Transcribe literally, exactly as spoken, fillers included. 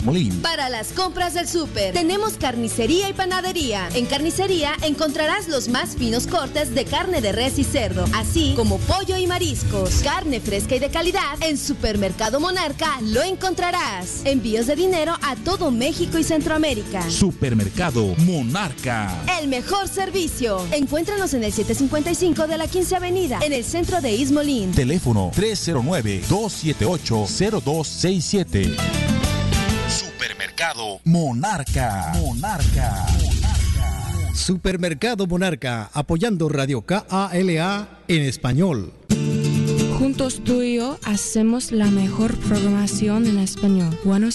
Ismolín. Para las compras del súper, tenemos carnicería y panadería. En carnicería encontrarás los más finos cortes de carne de res y cerdo, así como pollo y mariscos. Carne fresca y de calidad, en Supermercado Monarca lo encontrarás. Envíos de dinero a todo México y Centroamérica. Supermercado Monarca. El mejor servicio. Encuéntranos en el siete cincuenta y cinco de la quince Avenida, en el centro de Ismolín. Teléfono tres cero nueve, dos siete ocho, cero dos seis siete. Supermercado Monarca. Monarca. Monarca. Supermercado Monarca, apoyando Radio K A L A en español. Juntos tú y yo hacemos la mejor programación en español. Buenos